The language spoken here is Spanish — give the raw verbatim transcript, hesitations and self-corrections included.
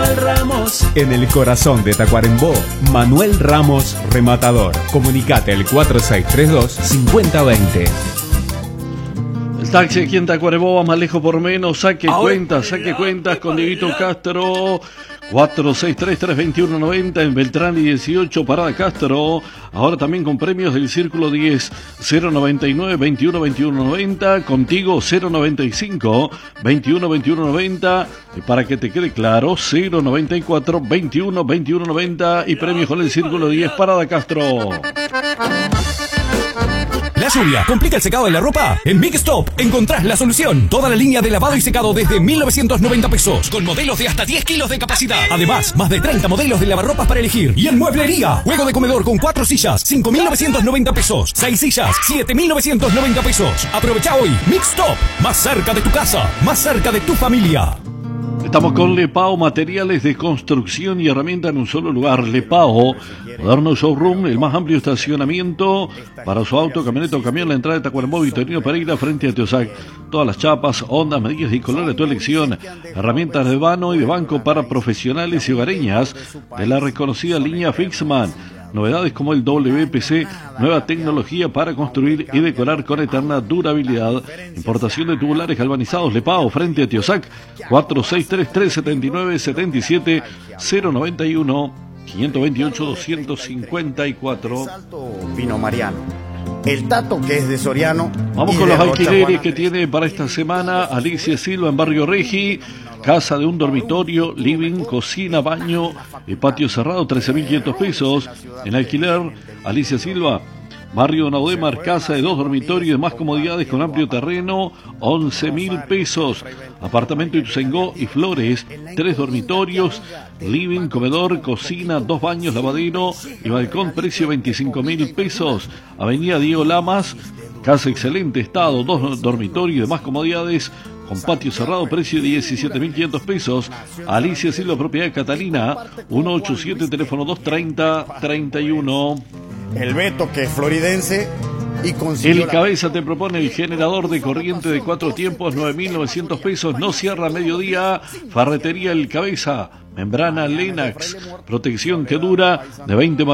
Manuel Ramos. En el corazón de Tacuarembó, Manuel Ramos Rematador. Comunicate al cuatro seis tres dos, cinco cero dos cero. El taxi aquí en Tacuarembó va más lejos por menos. Saque Ahora, cuentas, saque cuentas con Dieguito Castro. cuatro seis tres, tres dos uno, nueve cero en Beltrán y dieciocho, Parada Castro. Ahora también con premios del Círculo diez, cero noventa y nueve, veintiuno, veintiuno, noventa. Contigo cero noventa y cinco, veintiuno, veintiuno, noventa. Y para que te quede claro, cero noventa y cuatro, veintiuno, veintiuno, noventa. Y premios con el Círculo diez, Parada Castro. ¿La lluvia complica el secado de la ropa? En Big Stop encontrás la solución. Toda la línea de lavado y secado desde mil novecientos noventa pesos, con modelos de hasta diez kilos de capacidad. Además, más de treinta modelos de lavarropas para elegir. Y en mueblería, juego de comedor con cuatro sillas, cinco mil novecientos noventa pesos. seis sillas, siete mil novecientos noventa pesos. Aprovecha hoy. Big Stop, más cerca de tu casa, más cerca de tu familia. Estamos con Lepao, materiales de construcción y herramienta en un solo lugar. Lepao, moderno showroom, el más amplio estacionamiento para su auto, camioneta o camión. La entrada de Tacuarembó, Victorino Pereira, frente a Teosac. Todas las chapas, ondas, medidas y colores de tu elección. Herramientas de vano y de banco para profesionales y hogareñas de la reconocida línea Fixman. Novedades como el W P C, nueva tecnología para construir y decorar con eterna durabilidad. Importación de tubulares galvanizados. Lepao, frente a Teosac. cuatro seis tres, tres siete nueve, siete siete, cero nueve uno, cinco dos ocho, dos cinco cuatro. Vino Mariano. El Tato, que es de Soriano. Vamos con los alquileres que tiene para esta semana Alicia Silva en Barrio Regi. Casa de un dormitorio, living, cocina, baño y patio cerrado, trece mil quinientos pesos. En alquiler, Alicia Silva. Barrio Naudemar, casa de dos dormitorios y demás comodidades con amplio terreno, once mil pesos. Apartamento Ituzaingó y Flores, tres dormitorios, living, comedor, cocina, dos baños, lavadero y balcón, precio veinticinco mil pesos. Avenida Diego Lamas, casa excelente estado, dos dormitorios y demás comodidades con patio cerrado, precio de diecisiete mil quinientos pesos. Alicia Silva, propiedad Catalina, uno ocho siete, teléfono dos treinta, treinta y uno. El Beto, que es floridense y consiguió. El Cabeza te propone el generador de corriente de cuatro tiempos, nueve mil novecientos pesos, no cierra a mediodía. Ferretería El Cabeza, membrana Lennox, protección que dura de veinte